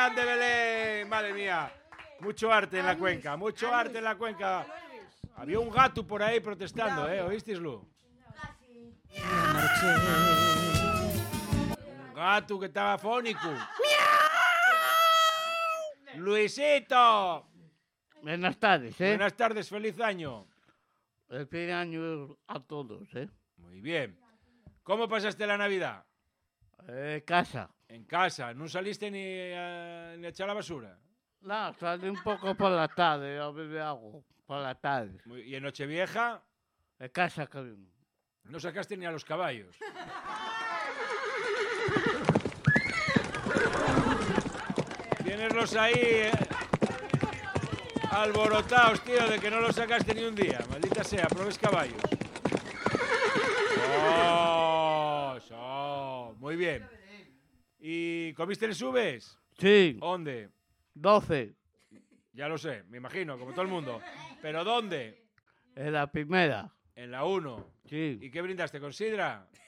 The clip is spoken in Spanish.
grande Belén! Madre mía. Mucho arte en la cuenca, mucho arte en la cuenca. Había un gato por ahí protestando, ¿oísteislo? Un gato que estaba fónico. ¡Luisito! Buenas tardes, ¿eh? Buenas tardes, feliz año. Feliz año a todos, ¿eh? Muy bien. ¿Cómo pasaste la Navidad? Casa. En casa, ¿no saliste ni a echar la basura? No, salí un poco por la tarde, a beber agua, por la tarde. ¿Y en Nochevieja? En casa, cabrón. No sacaste ni a los caballos. Tieneslos ahí alborotados, tío, de que no los sacaste ni un día. Maldita sea, probes caballos. Muy bien. ¿Y comiste en subes? Sí. ¿Dónde? 12. Ya lo sé, me imagino, como todo el mundo. ¿Pero dónde? En la primera. En la 1. Sí. ¿Y qué brindaste con sidra?